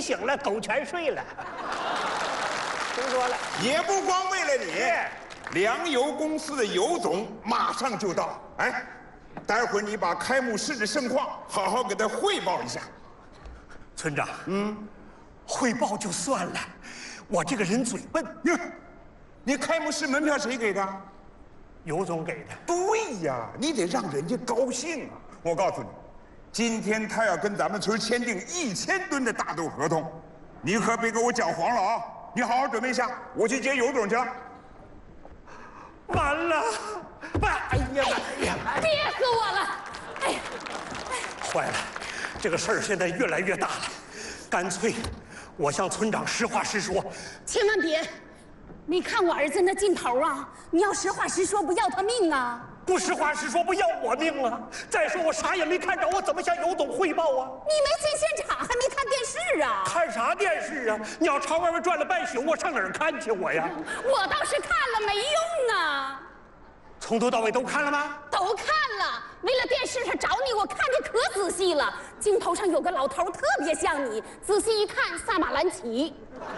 醒了，狗全睡了。听说了， 也不光为了你，粮油公司的尤总马上就到。哎，待会儿你把开幕式的盛况好好给他汇报一下。 村长，汇报就算了，我这个人嘴笨。 你开幕式门票谁给的？ 尤总给的。 对呀，你得让人家高兴啊！我告诉你，今天他要跟咱们村签订1000吨的大豆合同，你可别给我搅黄了啊！你好好准备一下，我去接尤总去了。 完了，哎呀， 憋死我了！哎呀， 坏了，这个事儿现在越来越大了，干脆我向村长实话实说。 千万别！你看我儿子那劲头啊！你要实话实说，不要他命啊！ 不实话实说，不要我命啊！再说我啥也没看着，我怎么向尤总汇报啊？ 你没进现场，还没看电视啊？ 看啥电视啊？鸟巢外面转了半宿，我上哪儿看去我呀？ 我倒是看了，没用啊！ 从头到尾都看了吗？ 都看了。为了电视上找你，我看的可仔细了。镜头上有个老头特别像你，仔细一看，萨马兰奇。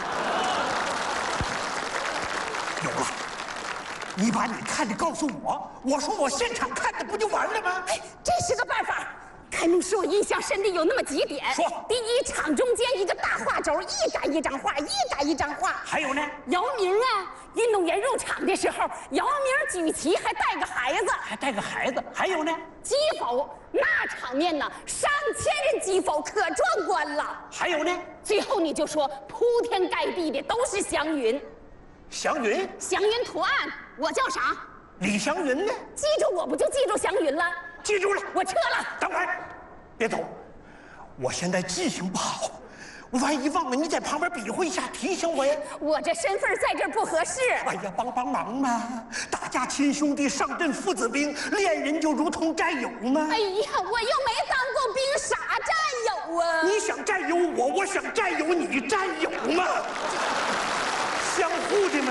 有了，你把你看的告诉我，我说我现场看的不就完了吗？ 哎，这是个办法。开幕式我印象深的有那么几点。 说， 第一，场中间一个大画轴，一改一张画，一改一张画。 还有呢？ 姚明啊，运动员入场的时候，姚明举旗还带个孩子， 还带个孩子。还有呢？ 击否那场面呢，上千人击否，可壮观了。 还有呢？ 最后你就说铺天盖地的都是祥云。 祥云， 祥云图案，我叫啥？ 李祥云呢？ 记住我不就记住祥云了？ 记住了， 我撤了。 等会儿，别走，我现在记性不好，万一忘了，你在旁边比划一下，提醒我呀。 我这身份在这儿不合适。 哎呀，帮忙嘛！大家亲兄弟，上阵父子兵，恋人就如同战友嘛。 哎呀，我又没当过兵，啥战友啊？ 你想占有我，我想占有你，战友嘛，相互的嘛。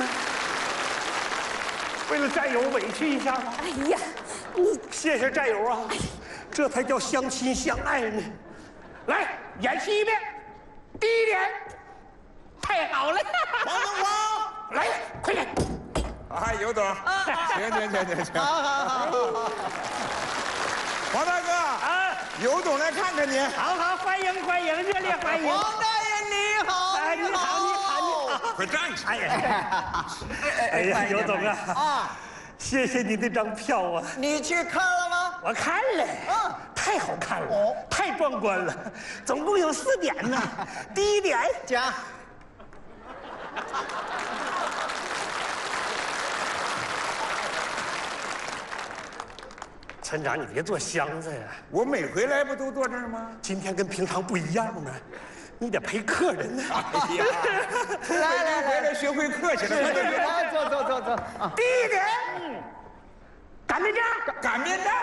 为了战友委屈一下吧。 哎呀，你谢谢战友啊，这才叫相亲相爱呢。来，演习一遍。第一点，太好了！ 黄东黄， 来，快点！ 哎，尤总，行，好。黄大哥啊， 尤总来看看你。 好，欢迎，热烈欢迎！ 王大爷你好！ 哎，你好！ 快站起！ 哎呀，尤总啊，谢谢你那张票啊！ 你去看了吗？ 我看了，太好看了，太壮观了，总共有4点呢。第一点， 讲。 村长，你别坐箱子呀！ 我每回来不都坐这儿吗？ 今天跟平常不一样呢，你得陪客人呢。 哎呀，来，回来学会客气了。 来，坐。 第一点，擀面杖， 擀面杖，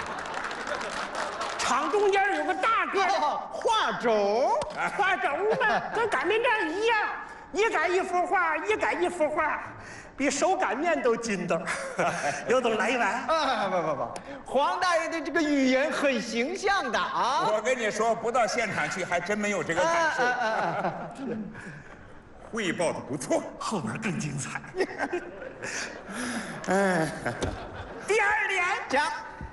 场中间有个大个的画轴， 画轴嘛，跟擀面杖一样，一擀一幅画，一擀一幅画，比手擀面都筋道。尤总来一碗。 不，黄大爷的这个语言很形象的啊。 我跟你说，不到现场去还真没有这个感受。汇报的不错， 后边更精彩。 第二点，讲。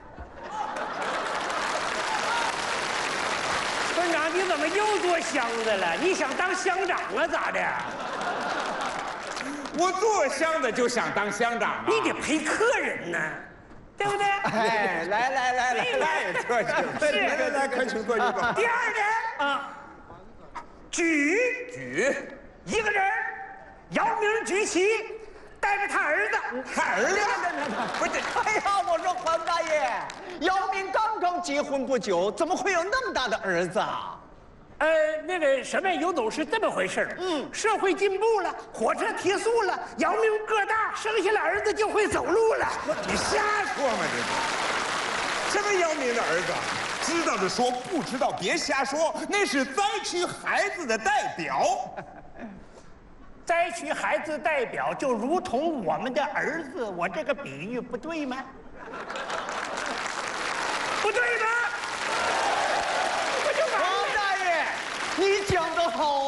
村长，你怎么又坐箱子了？你想当乡长啊？咋的？ 我坐箱子就想当乡长啊！ 你得陪客人呢，对不对？ 哎，来， 太客气了，来，快请坐一坐。 第二点啊，举一个人，姚明举旗，带着他儿子， 不是，哎呀，我说黄大爷，姚明刚刚结婚不久，怎么会有那么大的儿子啊？ 那个什么，尤总是这么回事儿。社会进步了，火车提速了，姚明个大，生下了儿子就会走路了。 你瞎说嘛，这是？什么姚明的儿子？知道的说，不知道别瞎说，那是灾区孩子的代表。 灾区孩子代表就如同我们的儿子，我这个比喻不对吗？不对吗？ 黄大爷，你讲得好。